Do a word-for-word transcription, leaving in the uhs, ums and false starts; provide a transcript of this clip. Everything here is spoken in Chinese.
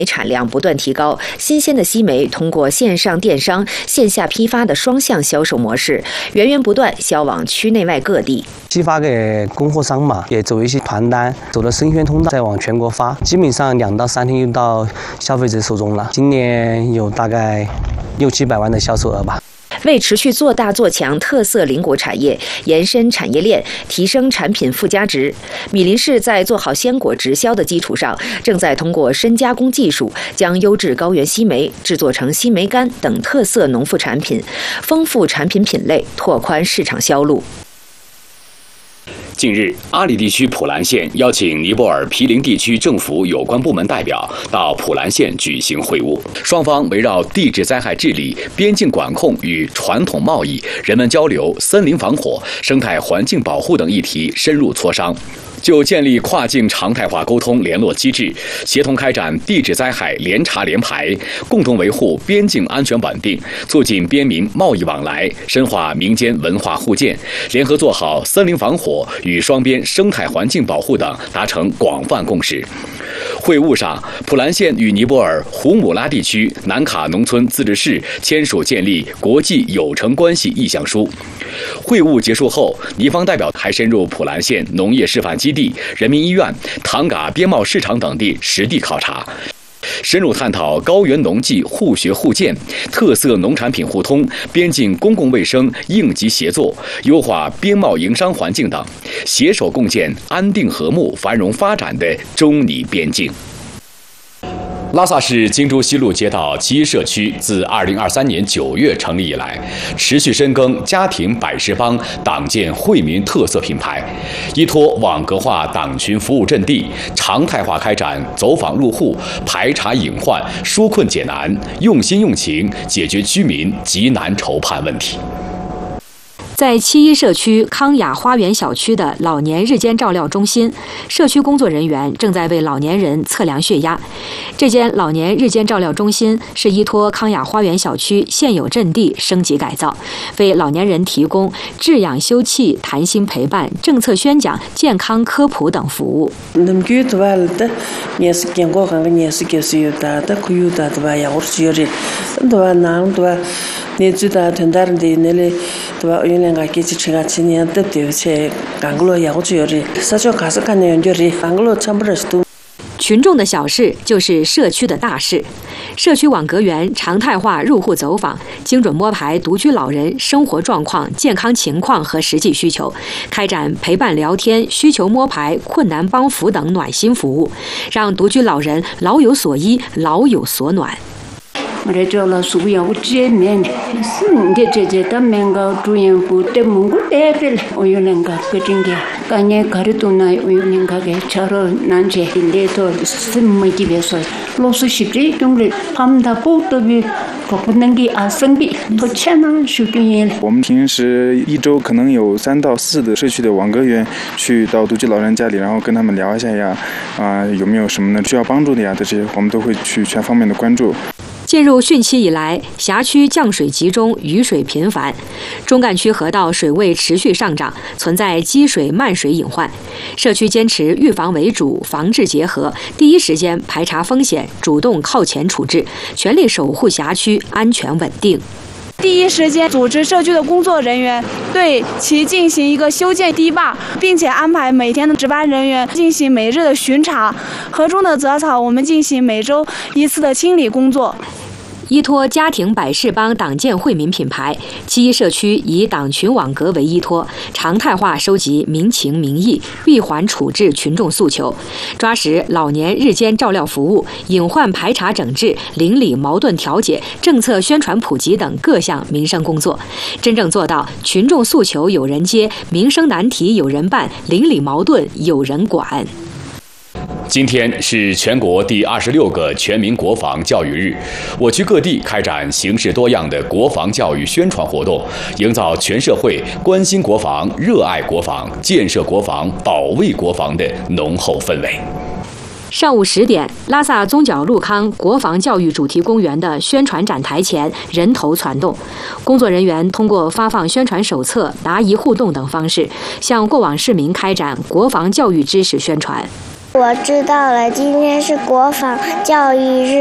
产量不断提高，新鲜的西梅通过线上电商、线下批发的双向销售模式，源源不断销往区内外各地。 批发给供货商嘛，也走一些团单，走的生鲜通道，再往全国发，基本上两到三天就到消费者手中了。今年有大概六七百万的销售额吧。 为持续做大做强特色邻国产业，延伸产业链，提升产品附加值，米林市在做好鲜果直销的基础上，正在通过深加工技术，将优质高原西梅制作成西梅干等特色农副产品，丰富产品品类，拓宽市场销路。 近日，阿里地区普兰县邀请尼泊尔毗邻地区政府有关部门代表到普兰县举行会晤，双方围绕地质灾害治理、边境管控与传统贸易、人文交流、森林防火、生态环境保护等议题深入磋商。就建立跨境常态化沟通联络机制，协同开展地质灾害联查联排，共同维护边境安全稳定，促进边民贸易往来，深化民间文化互鉴，联合做好森林防火与双边生态环境保护等，达成广泛共识。会晤上，普兰县与尼泊尔胡姆拉地区南卡农村自治市签署建立国际友城关系意向书。会晤结束后，尼方代表还深入普兰县农业示范基地、人民医院、唐嘎边贸市场等地实地考察，深入探讨高原农技互学互鉴、特色农产品互通、边境公共卫生应急协作、优化边贸营商环境等，携手共建安定和睦、繁荣发展的中尼边境。拉萨市金珠西路街道七一社区自二零二三年九月成立以来，持续深耕家庭百事帮党建惠民特色品牌，依托网格化党群服务阵地，常态化开展走访入户、排查隐患、纾困解难，用心用情解决居民急难愁盼问题。 在七一社区康雅花园小区的老年日间照料中心，社区工作人员正在为老年人测量血压。这间老年日间照料中心是依托康雅花园小区现有阵地升级改造，为老年人提供治养休憩、谈心陪伴、政策宣讲、健康科普等服务。群众的小事就是社区的大事。社区网格员常态化入户走访，精准摸排独居老人生活状况、健康情况和实际需求，开展陪伴聊天、需求摸排、困难帮扶等暖心服务，让独居老人老有所依、老有所暖。 我这找了所有见面的，是你的姐姐他们个主人不得蒙古代表，我有两个个证件，今年开始都那我有两个个查了南街，里头是没几别说，老是十几种的，他们的不都比。 我们平时一周可能有三到四的社区的网格员去到独居老人家里，然后跟他们聊一下呀，啊、呃、有没有什么呢需要帮助的呀，这些我们都会去全方面的关注。 进入汛期以来，辖区降水集中，雨水频繁，中干区河道水位持续上涨，存在积水漫水隐患。社区坚持预防为主，防治结合，第一时间排查风险，主动靠前处置，全力守护辖区安全稳定。 第一时间组织社区的工作人员对其进行一个修建堤坝，并且安排每天的值班人员进行每日的巡查。河中的杂草，我们进行每周一次的清理工作。 依托家庭百事帮党建惠民品牌，七一社区以党群网格为依托，常态化收集民情民意，闭环处置群众诉求，抓实老年日间照料服务、隐患排查整治、邻里矛盾调解、政策宣传普及等各项民生工作，真正做到群众诉求有人接，民生难题有人办，邻里矛盾有人管。 今天是全国第二十六个全民国防教育日，我区各地开展形式多样的国防教育宣传活动，营造全社会关心国防、热爱国防、建设国防、保卫国防的浓厚氛围。 上午十点，拉萨宗角路康国防教育主题公园的宣传展台前人头攒动，工作人员通过发放宣传手册、答疑互动等方式，向过往市民开展国防教育知识宣传。 我知道了，今天是国防教育日。